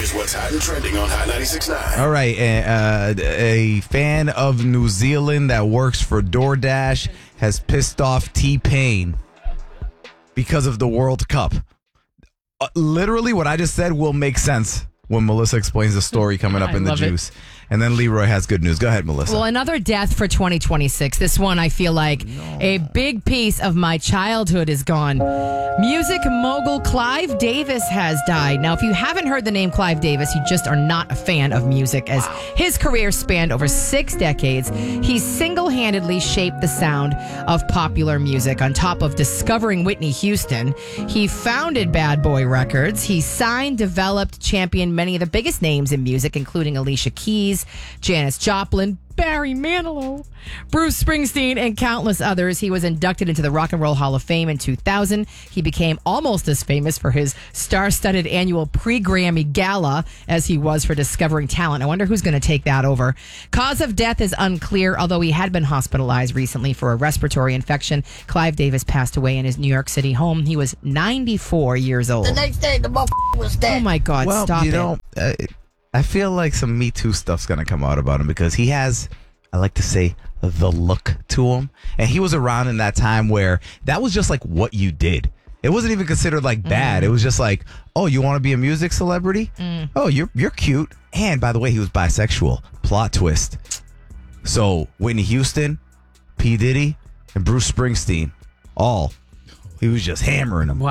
Here's what's hot and trending on Hot 96.9. All right, a fan of New Zealand that works for DoorDash has pissed off T-Pain because of the World Cup. Literally, what I just said will make sense when Melissa explains the story coming up in the juice. And then Leroy has good news. Go ahead, Melissa. Well, another death for 2026. This one, I feel like a big piece of my childhood is gone. Music mogul Clive Davis has died. Now, if you haven't heard the name Clive Davis, you just are not a fan of music, as his career spanned over 6 decades. He single-handedly shaped the sound of popular music. On top of discovering Whitney Houston, he founded Bad Boy Records. He signed, developed, championed many of the biggest names in music, including Alicia Keys, Janis Joplin, Barry Manilow, Bruce Springsteen, and countless others. He was inducted into the Rock and Roll Hall of Fame in 2000. He became almost as famous for his star-studded annual pre-Grammy gala as he was for discovering talent. I wonder who's going to take that over. Cause of death is unclear, although he had been hospitalized recently for a respiratory infection. Clive Davis passed away in his New York City home. He was 94 years old. The next day, the motherfucker was dead. Oh, my God, well, stop you it. know, I feel like some Me Too stuff's going to come out about him because he has, I like to say, the look to him. And he was around in that time where that was just like what you did. It wasn't even considered like bad. It was just like, oh, you want to be a music celebrity? Oh, you're cute. And by the way, he was bisexual. Plot twist. So Whitney Houston, P. Diddy, and Bruce Springsteen, he was just hammering them.